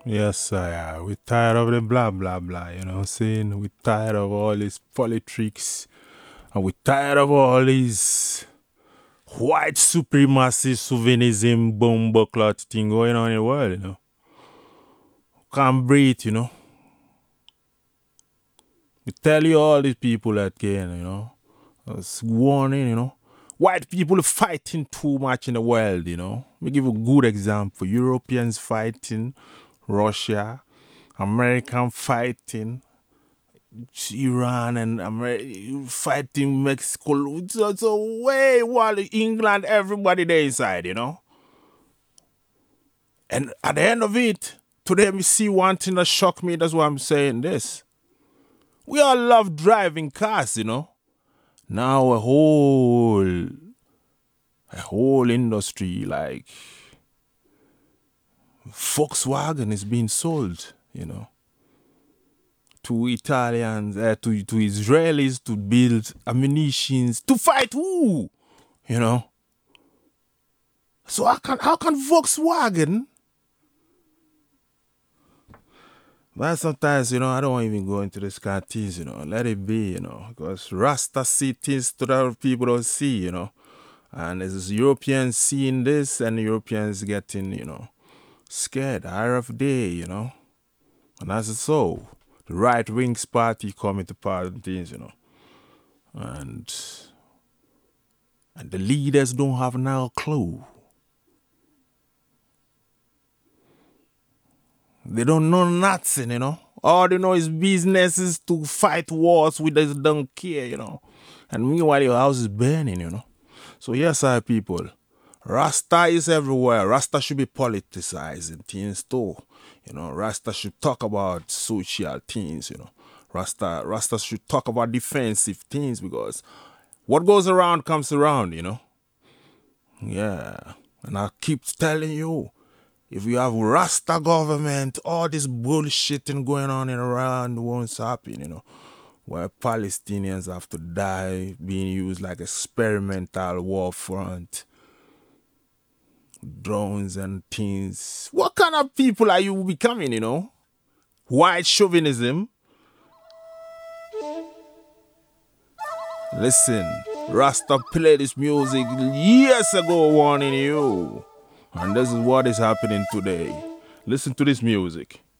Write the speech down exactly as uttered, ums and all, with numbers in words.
Yes, I are. We're tired of the blah blah blah, you know what I'm saying? We're tired of all these politics. And we're tired of all these white supremacy, chauvinism, bomb clot thing going on in the world, you know. Can't breathe, you know. We tell you all these people that can, you know. It's warning, you know. White people fighting too much in the world, you know. Let me give a good example. Europeans fighting Russia, American fighting Iran and America fighting Mexico. So, so way while England, everybody there inside, you know. And at the end of it, today me see one thing that shocked me. That's why I'm saying this. We all love driving cars, you know. Now a whole a whole industry like Volkswagen is being sold, you know, to Italians, uh, to to Israelis to build ammunitions to fight who, you know. So how can how can Volkswagen? But sometimes, you know, I don't even go into this kind of things, you know. Let it be, you know, because Rasta see things that other people don't see, you know. And there's Europeans seeing this and Europeans getting, you know, scared hour of day, you know. And that's so. The right wings party coming to part and things, you know. And and the leaders don't have no clue. They don't know nothing, you know. All they know is businesses to fight wars with us don't care, you know. And meanwhile your house is burning, you know. So yes, our people. Rasta is everywhere. Rasta should be politicizing things too. You know, Rasta should talk about social things, you know. Rasta Rasta should talk about defensive things because what goes around comes around, you know. Yeah. And I keep telling you, if you have Rasta government, all this bullshitting going on in around won't happen, you know. Where Palestinians have to die, being used like experimental war front, drones and things. What kind of people are you becoming, you know? White chauvinism? Listen, Rasta played this music years ago warning you. And this is what is happening today. Listen to this music.